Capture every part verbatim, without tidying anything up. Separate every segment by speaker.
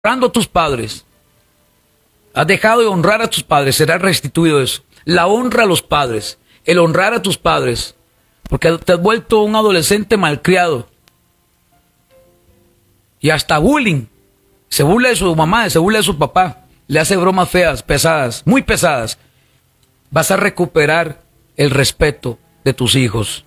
Speaker 1: honrando a tus padres, has dejado de honrar a tus padres, será restituido eso. La honra a los padres, el honrar a tus padres, porque te has vuelto un adolescente malcriado. Y hasta bullying. Se burla de su mamá, se burla de su papá. Le hace bromas feas, pesadas, muy pesadas. Vas a recuperar el respeto de tus hijos.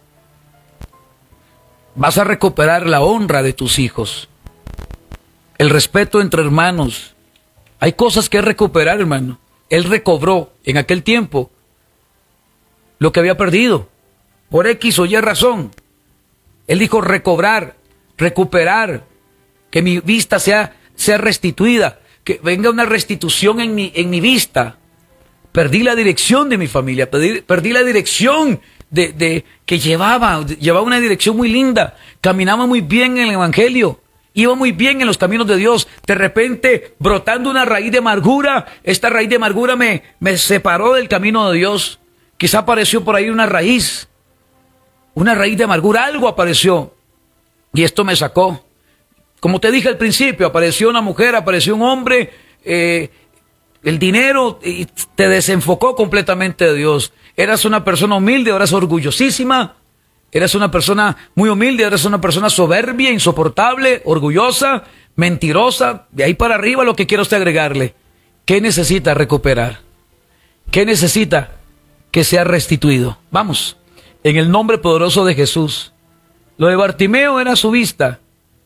Speaker 1: Vas a recuperar la honra de tus hijos. El respeto entre hermanos. Hay cosas que recuperar, hermano. Él recobró en aquel tiempo lo que había perdido. Por X o Y razón. Él dijo recobrar, recuperar. Que mi vista sea, sea restituida. Que venga una restitución en mi, en mi vista. Perdí la dirección de mi familia. Perdí, perdí la dirección de, de, que llevaba. Llevaba una dirección muy linda. Caminaba muy bien en el evangelio. Iba muy bien en los caminos de Dios. De repente, brotando una raíz de amargura, esta raíz de amargura me, me separó del camino de Dios. Quizá apareció por ahí una raíz. Una raíz de amargura. Algo apareció. Y esto me sacó. Como te dije al principio, apareció una mujer, apareció un hombre, eh, el dinero y te desenfocó completamente de Dios. Eras una persona humilde, ahora eres orgullosísima. Eras una persona muy humilde, ahora eres una persona soberbia, insoportable, orgullosa, mentirosa. De ahí para arriba lo que quiero es agregarle. ¿Qué necesita recuperar? ¿Qué necesita que sea restituido? Vamos, en el nombre poderoso de Jesús. Lo de Bartimeo era su vista.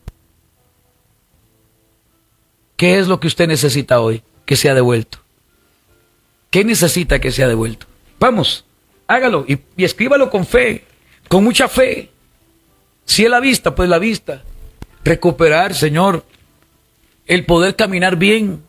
Speaker 1: ¿Qué es lo que usted necesita hoy que sea devuelto? ¿Qué necesita que sea devuelto? Vamos, hágalo y, y escríbalo con fe, con mucha fe. Si es la vista, pues la vista. Recuperar, Señor, el poder caminar bien.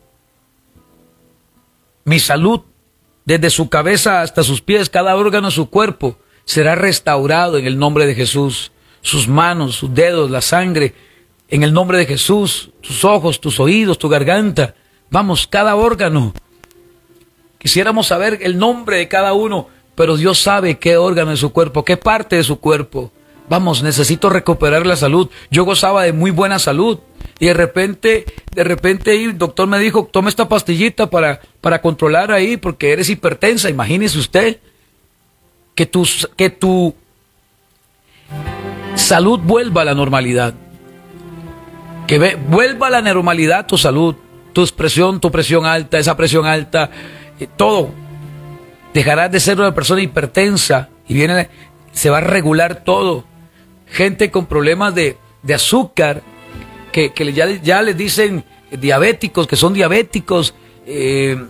Speaker 1: Mi salud, desde su cabeza hasta sus pies, cada órgano de su cuerpo, será restaurado en el nombre de Jesús. Sus manos, sus dedos, la sangre, en el nombre de Jesús, tus ojos, tus oídos, tu garganta. Vamos, cada órgano. Quisiéramos saber el nombre de cada uno, pero Dios sabe qué órgano de su cuerpo, qué parte de su cuerpo. Vamos, necesito recuperar la salud. Yo gozaba de muy buena salud. Y de repente, de repente el doctor me dijo, toma esta pastillita para, para controlar ahí, porque eres hipertensa. Imagínese usted que tu, que tu salud vuelva a la normalidad. Que ve, vuelva a la normalidad tu salud, tu presión, tu presión alta, esa presión alta, eh, todo. Dejarás de ser una persona hipertensa y viene, se va a regular todo. Gente con problemas de, de azúcar, que, que ya, ya les dicen diabéticos, que son diabéticos, eh,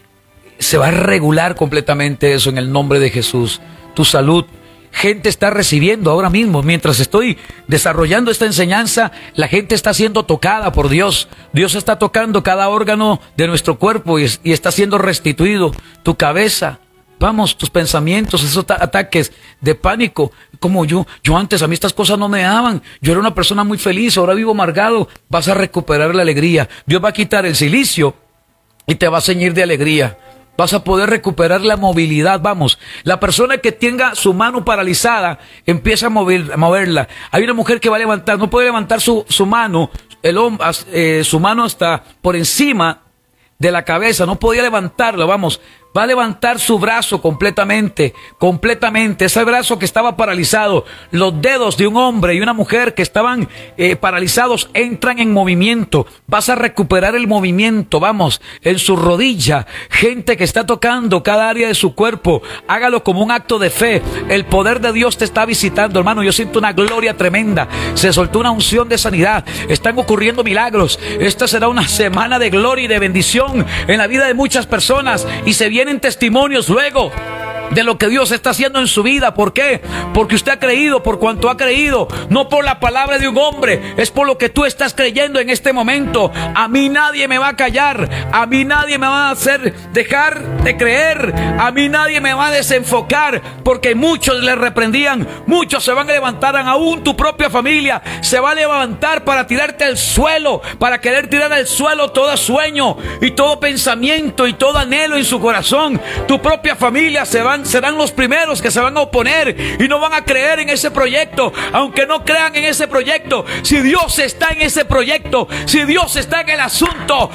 Speaker 1: se va a regular completamente eso en el nombre de Jesús. Tu salud. Gente está recibiendo ahora mismo, mientras estoy desarrollando esta enseñanza, la gente está siendo tocada por Dios. Dios está tocando cada órgano de nuestro cuerpo y, y está siendo restituido. Tu cabeza, vamos, tus pensamientos, esos ataques de pánico. Como yo, yo antes a mí estas cosas no me daban. Yo era una persona muy feliz, ahora vivo amargado. Vas a recuperar la alegría. Dios va a quitar el silicio y te va a ceñir de alegría. Vas a poder recuperar la movilidad, vamos. La persona que tenga su mano paralizada, empieza a, mover, a moverla. Hay una mujer que va a levantar, no puede levantar su, su mano, el hombro, eh, su mano hasta por encima de la cabeza, no podía levantarla, vamos. Va a levantar su brazo completamente, completamente. Ese brazo que estaba paralizado, los dedos de un hombre y una mujer que estaban eh, paralizados entran en movimiento. Vas a recuperar el movimiento, vamos, en su rodilla. Gente que está tocando cada área de su cuerpo, hágalo como un acto de fe. El poder de Dios te está visitando, hermano. Yo siento una gloria tremenda. Se soltó una unción de sanidad. Están ocurriendo milagros. Esta será una semana de gloria y de bendición en la vida de muchas personas y se viene en testimonios luego de lo que Dios está haciendo en su vida. ¿Por qué? Porque usted ha creído, por cuanto ha creído, no por la palabra de un hombre, es por lo que tú estás creyendo en este momento. A mí nadie me va a callar, a mí nadie me va a hacer dejar de creer, a mí nadie me va a desenfocar, porque muchos le reprendían, muchos se van a levantar, aún tu propia familia se va a levantar para tirarte al suelo, para querer tirar al suelo todo sueño y todo pensamiento y todo anhelo en su corazón. Tu propia familia se va van, serán los primeros que se van a oponer y no van a creer en ese proyecto. Aunque no crean en ese proyecto, si Dios está en ese proyecto, si Dios está en el asunto,